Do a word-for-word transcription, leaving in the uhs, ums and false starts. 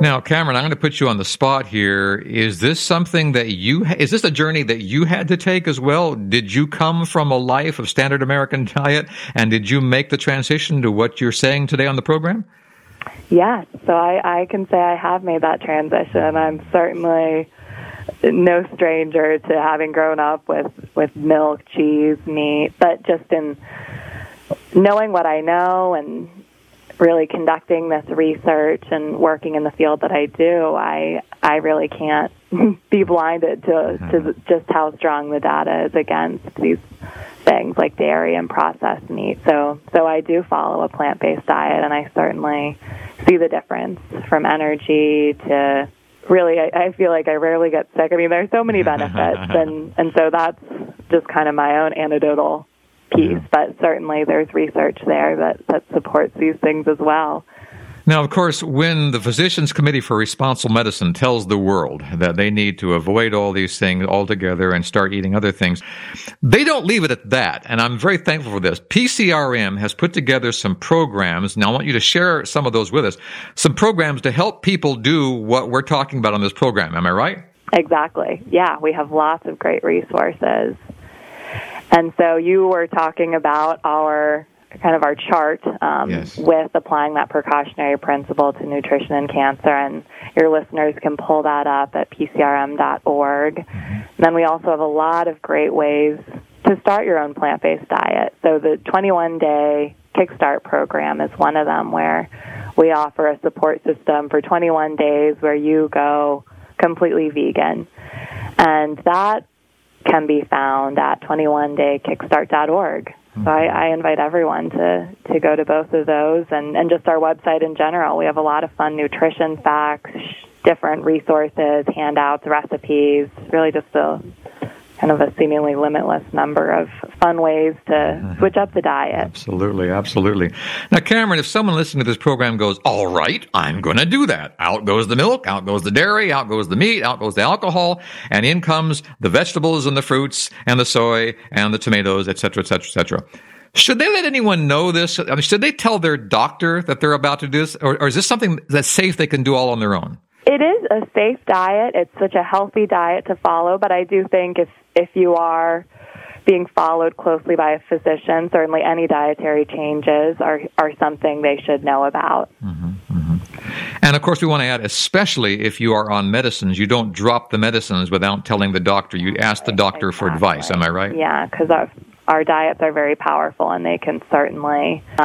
Now, Cameron, I'm going to put you on the spot here. Is this something that you, is this a journey that you had to take as well? Did you come from a life of standard American diet, and did you make the transition to what you're saying today on the program? Yes, so I, I can say I have made that transition. I'm certainly no stranger to having grown up with, with milk, cheese, meat, but just in knowing what I know and really conducting this research and working in the field that I do, I I really can't be blinded to, to just how strong the data is against these things like dairy and processed meat. So so I do follow a plant-based diet, and I certainly see the difference from energy to really, I, I feel like I rarely get sick. I mean, there's so many benefits, and, and so that's just kind of my own anecdotal piece, but certainly there's research there that, that supports these things as well. Now, of course, when the Physicians Committee for Responsible Medicine tells the world that they need to avoid all these things altogether and start eating other things, they don't leave it at that, and I'm very thankful for this. P C R M has put together some programs. Now, I want you to share some of those with us, some programs to help people do what we're talking about on this program. Am I right? Exactly. Yeah, we have lots of great resources. And so you were talking about our kind of our chart um, yes. with applying that precautionary principle to nutrition and cancer, and your listeners can pull that up at P C R M dot org. Mm-hmm. And then we also have a lot of great ways to start your own plant-based diet. So the twenty-one day Kickstart program is one of them, where we offer a support system for twenty-one days where you go completely vegan. And that can be found at twenty-one day kickstart dot org. So I, I invite everyone to, to go to both of those, and, and just our website in general. We have a lot of fun nutrition facts, different resources, handouts, recipes, really just a kind of a seemingly limitless number of fun ways to switch up the diet. Absolutely, absolutely. Now, Cameron, if someone listening to this program goes, all right, I'm going to do that. Out goes the milk, out goes the dairy, out goes the meat, out goes the alcohol, and in comes the vegetables and the fruits and the soy and the tomatoes, et cetera, et cetera, et cetera. Should they let anyone know this? I mean, should they tell their doctor that they're about to do this? Or, or is this something that's safe they can do all on their own? It is a safe diet. It's such a healthy diet to follow, but I do think if, if you are being followed closely by a physician, certainly any dietary changes are, are something they should know about. Mm-hmm, mm-hmm. And, of course, we want to add, especially if you are on medicines, you don't drop the medicines without telling the doctor. You ask the doctor exactly. for advice. Am I right? Yeah, because our, our diets are very powerful, and they can certainly